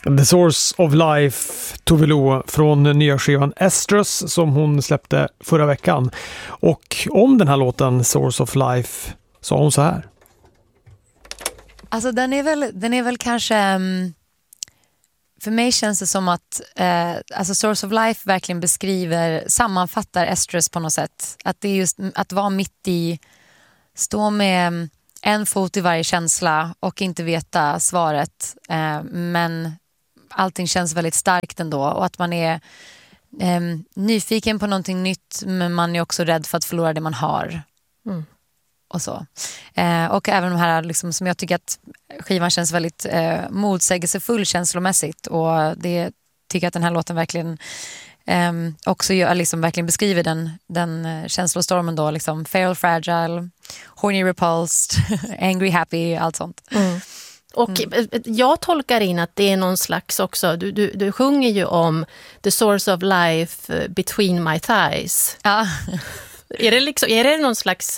The Source of Life, Tove Lo, från nya skivan Estrus som hon släppte förra veckan. Och om den här låten Source of Life sa hon så här. Alltså den är väl kanske för mig känns det som att alltså Source of Life verkligen sammanfattar Estrus på något sätt. Att det är just att vara mitt i, stå med en fot i varje känsla och inte veta svaret, men allting känns väldigt starkt ändå, och att man är nyfiken på någonting nytt, men man är också rädd för att förlora det man har. Och så. Och även de här liksom, som jag tycker att skivan känns väldigt motsägelsefull känslomässigt, och det tycker jag att den här låten verkligen också liksom verkligen beskriver den känslostormen då, liksom feral, fragile, horny, repulsed, angry, happy, allt sånt. Och jag tolkar in att det är någon slags också, du sjunger ju om the source of life between my thighs. Ja. Är det någon slags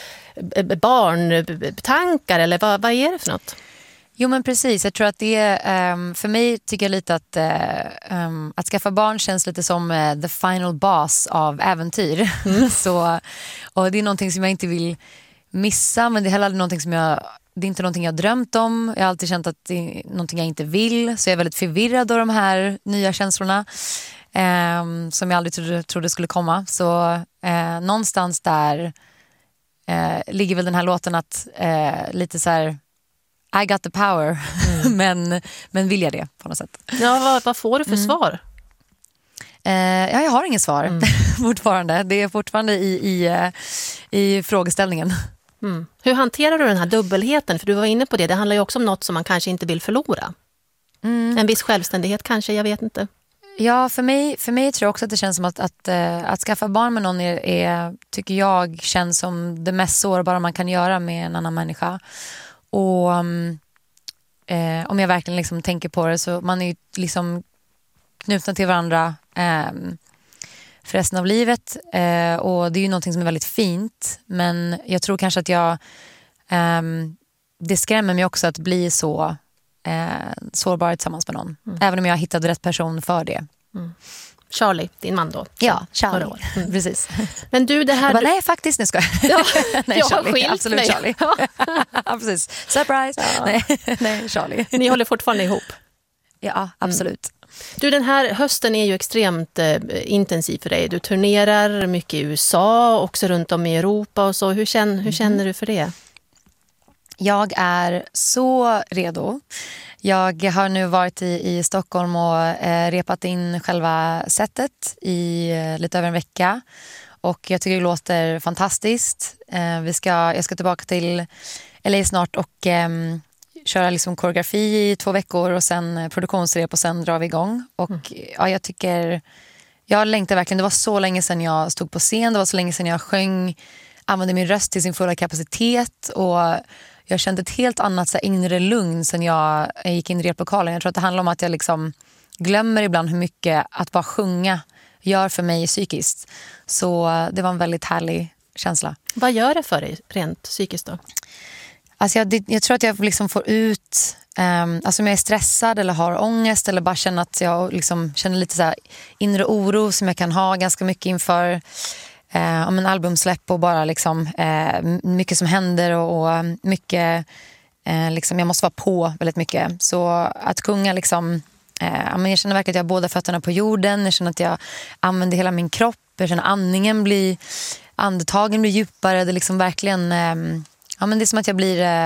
barntankar, eller vad är det för något? Jo, men precis, jag tror att det är, för mig tycker jag lite att skaffa barn känns lite som the final boss av äventyr. Så, och det är någonting som jag inte vill missa, men det är heller någonting det är inte någonting jag har drömt om. Jag har alltid känt att det är någonting jag inte vill, så jag är väldigt förvirrad av de här nya känslorna som jag aldrig trodde skulle komma. Så någonstans där ligger väl den här låten att lite så här, I got the power, men vill jag det på något sätt? Ja, vad får du för svar? Ja, jag har ingen svar fortfarande. Det är fortfarande i frågeställningen. Hur hanterar du den här dubbelheten? För du var inne på det. Det handlar ju också om något som man kanske inte vill förlora. En viss självständighet kanske, jag vet inte. Ja, för mig tror jag också att det känns som att skaffa barn med någon tycker jag känns som det mest sårbara man kan göra med en annan människa. Och om jag verkligen liksom tänker på det, så man är ju liksom knutna till varandra för resten av livet, och det är ju någonting som är väldigt fint, men jag tror kanske att det skrämmer mig också att bli så sårbar tillsammans med någon, även om jag hittade rätt person för det. Charlie, din man då. Ja, Charlie. Precis. Men du, det här... nej, faktiskt, nu ska jag. Ja, nej, jag Charlie. skilt Absolut mig. Charlie. Ja, precis. Surprise. Ja. Nej, Charlie. Ni håller fortfarande ihop. Ja, absolut. Du, den här hösten är ju extremt intensiv för dig. Du turnerar mycket i USA, också runt om i Europa och så. Hur känner du för det? Jag är så redo. Jag har nu varit i Stockholm och repat in själva setet i lite över en vecka. Och jag tycker det låter fantastiskt. Jag ska tillbaka till LA snart och köra liksom koreografi i 2 veckor och sen produktionsrep, och sen drar vi igång. Och ja, jag längtar verkligen. Det var så länge sedan jag stod på scen. Det var så länge sedan jag använde min röst till sin fulla kapacitet, och jag kände ett helt annat så här, inre lugn sen jag gick in i replokalen. Jag tror att det handlar om att jag liksom glömmer ibland hur mycket att bara sjunga gör för mig psykiskt. Så det var en väldigt härlig känsla. Vad gör det för dig rent psykiskt då? Alltså jag tror att jag liksom får ut, alltså om jag är stressad eller har ångest, eller bara känner att jag liksom känner lite så här inre oro som jag kan ha ganska mycket inför om en albumsläpp, och bara liksom mycket som händer och mycket liksom, jag måste vara på väldigt mycket. Så att sjunga liksom, jag känner verkligen att jag har båda fötterna på jorden. Jag känner att jag använder hela min kropp. Jag känner andetagen blir djupare. Det är liksom verkligen men det är som att jag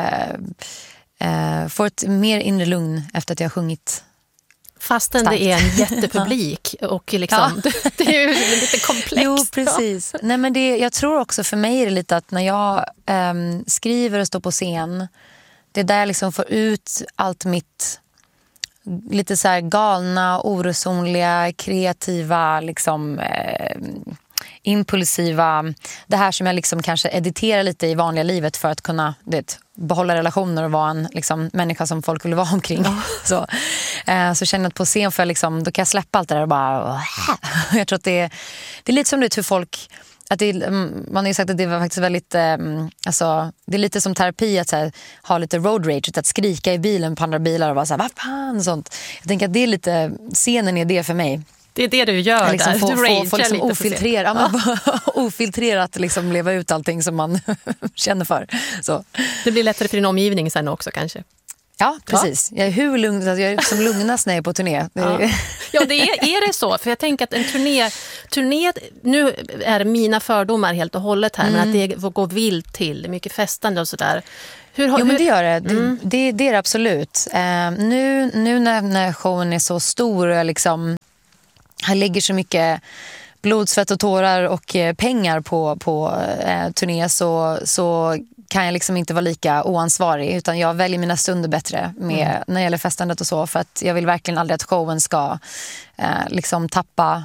får ett mer inre lugn efter att jag har sjungit. Fastän det är en jättepublik och liksom, det är ju lite komplext. Jo, precis. Nej, men jag tror också för mig är det lite att när jag skriver och står på scen, det är där jag liksom får ut allt mitt lite så här galna, oresonliga, kreativa, liksom impulsiva, det här som jag liksom kanske editerar lite i vanliga livet för att kunna behålla relationer och vara en liksom, människa som folk vill vara omkring. Så känner jag att på scen för liksom, då kan jag släppa allt det där och bara jag tror att det är lite som hur folk att man har ju sagt att det var faktiskt väldigt, alltså, det är lite som terapi att så här, ha lite road rage, att skrika i bilen på andra bilar och vara så här, vad fan, sånt. Jag tänker att det är lite, scenen är det för mig. Det är det du gör liksom där. få Liksom ofiltrerat liksom leva ut allting som man känner för. Så. Det blir lättare för din omgivning sen också kanske. Ja, precis. Jag är hur lugn, jag är som lugnast när jag är på turné. Ja, det är det så. För jag tänker att en turné, nu är mina fördomar helt och hållet här, men att det går vilt till, mycket festande och sådär. Men det gör det. Det är det absolut. Nu när showen är så stor och jag liksom här lägger så mycket blod, svett och tårar och pengar på turné så kan jag liksom inte vara lika oansvarig, utan jag väljer mina stunder bättre när det gäller festandet och så, för att jag vill verkligen aldrig att showen ska liksom tappa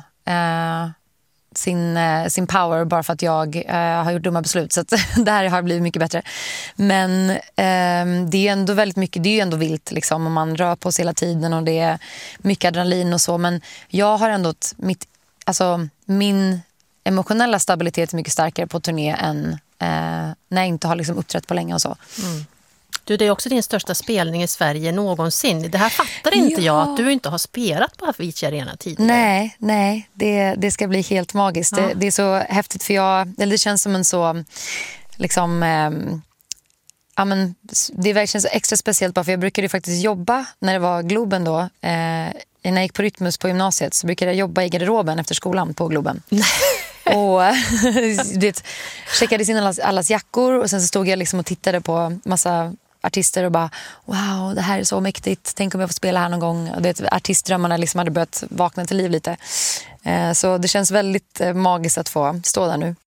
sin power bara för att jag har gjort dumma beslut, så att det här har blivit mycket bättre. Men det är ändå väldigt mycket, det är ju ändå vilt liksom, och man rör på sig hela tiden och det är mycket adrenalin och så, men jag har ändå min emotionella stabilitet är mycket starkare på turné än när jag inte har liksom uppträtt på länge och så. Du, det är också din största spelning i Sverige någonsin. Det här fattar inte jag, att du inte har spelat på Avicii Arena tidigare. Nej, det ska bli helt magiskt. Ja. Det är så häftigt, för det känns som en så liksom det är verkligen så extra speciellt, bara för jag brukade ju faktiskt jobba när det var Globen då. När jag gick på Rytmus på gymnasiet så brukade jag jobba i garderoben efter skolan på Globen. Och checkade in allas jackor, och sen så stod jag liksom och tittade på massa artister och bara, wow, det här är så mäktigt, tänk om jag får spela här någon gång. Och artistdrömmarna liksom hade börjat vakna till liv lite. Så det känns väldigt magiskt att få stå där nu.